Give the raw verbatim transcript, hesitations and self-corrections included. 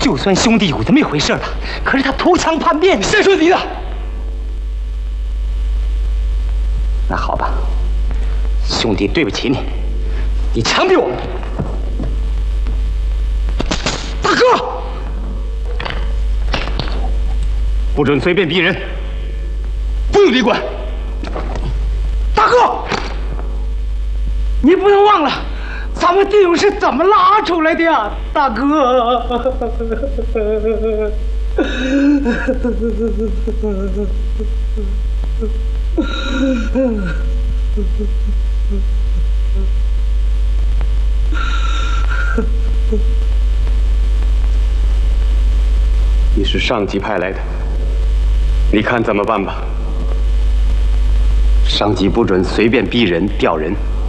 就算兄弟有这么一回事了，可是他投枪叛变，谁说你的？那好吧，兄弟对不起你，你枪毙我们。大哥，不准随便逼人，不用你管。大哥，你不能忘了。 咱们弟兄是怎么拉出来的呀，大哥？ 你是上级派来的，你看怎么办吧？ 上级不准随便逼人、调人。